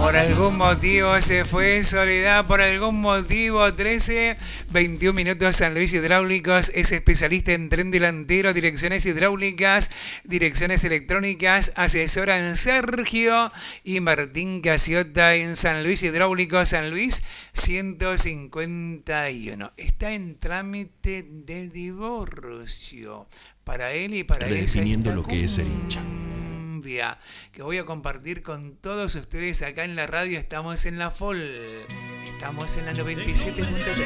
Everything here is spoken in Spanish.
Por algún motivo se fue Soledad, por algún motivo. 21 minutos. San Luis Hidráulicos es especialista en tren delantero, direcciones hidráulicas, direcciones electrónicas. Asesoran Sergio y Martín Casiota en San Luis Hidráulicos, San Luis 151. Está en trámite de divorcio para él y para ella. Redefiniendo lo que es ser hincha. Que voy a compartir con todos ustedes acá en la radio. Estamos en la FOL, estamos en la 97.3.